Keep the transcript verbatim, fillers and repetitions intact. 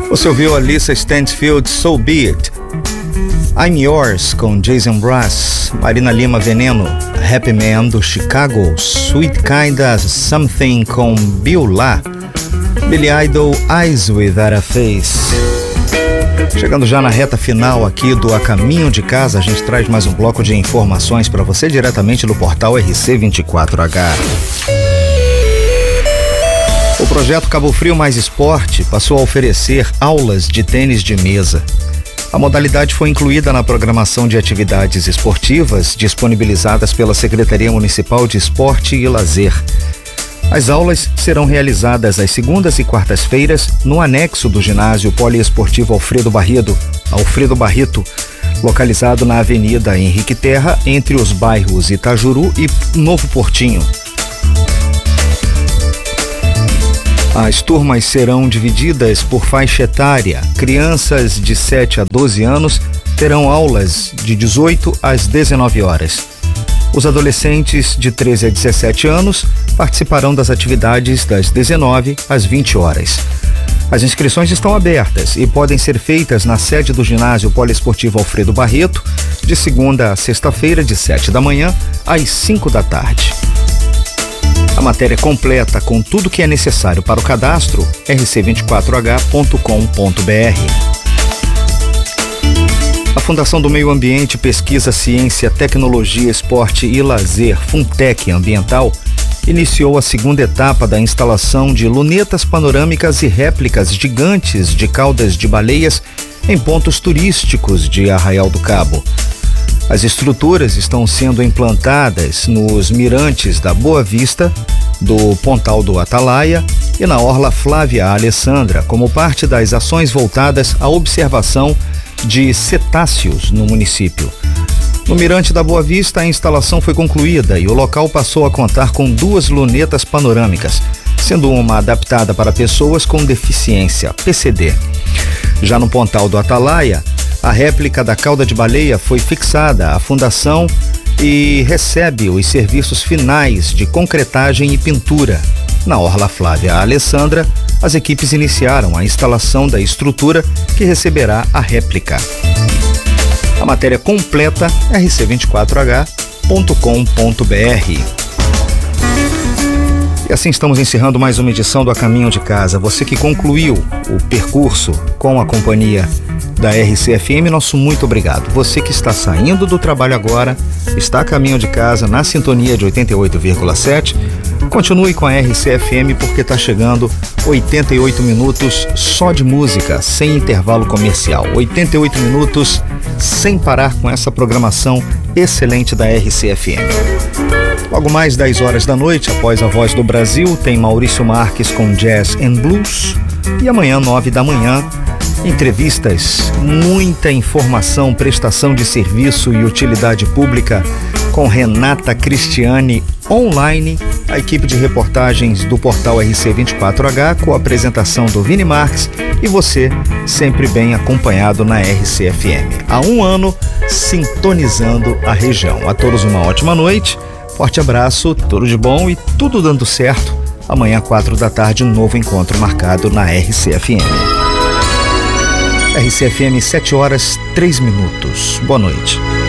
Você ouviu a Lisa Stansfield, So Be It. I'm Yours, com Jason Mraz. Marina Lima, Veneno. Happy Man, do Chicago. Sweet Kinda Something, com Bill La. Billy Idol, Eyes Without a Face. Chegando já na reta final aqui do A Caminho de Casa, a gente traz mais um bloco de informações para você diretamente do portal R C vinte e quatro H. O projeto Cabo Frio Mais Esporte passou a oferecer aulas de tênis de mesa. A modalidade foi incluída na programação de atividades esportivas disponibilizadas pela Secretaria Municipal de Esporte e Lazer. As aulas serão realizadas às segundas e quartas-feiras no anexo do ginásio poliesportivo Alfredo Barreto, Alfredo Barreto, localizado na Avenida Henrique Terra, entre os bairros Itajuru e Novo Portinho. As turmas serão divididas por faixa etária. Crianças de sete a doze anos terão aulas de dezoito às dezenove horas. Os adolescentes de treze a dezessete anos participarão das atividades das dezenove às vinte horas. As inscrições estão abertas e podem ser feitas na sede do ginásio poliesportivo Alfredo Barreto, de segunda a sexta-feira, de sete da manhã às cinco da tarde. A matéria completa com tudo que é necessário para o cadastro, r c vinte e quatro h ponto com ponto b r. A Fundação do Meio Ambiente, Pesquisa, Ciência, Tecnologia, Esporte e Lazer, Funtec Ambiental, iniciou a segunda etapa da instalação de lunetas panorâmicas e réplicas gigantes de caudas de baleias em pontos turísticos de Arraial do Cabo. As estruturas estão sendo implantadas nos mirantes da Boa Vista, do Pontal do Atalaia e na Orla Flávia Alessandra, como parte das ações voltadas à observação de cetáceos no município. No mirante da Boa Vista, a instalação foi concluída e o local passou a contar com duas lunetas panorâmicas, sendo uma adaptada para pessoas com deficiência, P C D. Já no Pontal do Atalaia, a réplica da cauda de baleia foi fixada à fundação e recebe os serviços finais de concretagem e pintura. Na Orla Flávia Alessandra, as equipes iniciaram a instalação da estrutura que receberá a réplica. A matéria completa, r c vinte e quatro h ponto com ponto b r. E assim estamos encerrando mais uma edição do A Caminho de Casa. Você que concluiu o percurso com a companhia da R C F M, nosso muito obrigado. Você que está saindo do trabalho agora, está a caminho de casa na sintonia de oitenta e oito vírgula sete, continue com a R C F M porque está chegando oitenta e oito minutos só de música, sem intervalo comercial. oitenta e oito minutos sem parar com essa programação excelente da R C F M. Logo mais dez horas da noite, após a Voz do Brasil, tem Maurício Marques com Jazz and Blues. E amanhã, nove da manhã, entrevistas, muita informação, prestação de serviço e utilidade pública com Renata Cristiane online, a equipe de reportagens do portal R C vinte e quatro H, com a apresentação do Vini Marques e você sempre bem acompanhado na R C F M. Há um ano, sintonizando a região. A todos uma ótima noite, forte abraço, tudo de bom e tudo dando certo. Amanhã, quatro da tarde, um novo encontro marcado na R C F M. R C F M, sete horas, três minutos. Boa noite.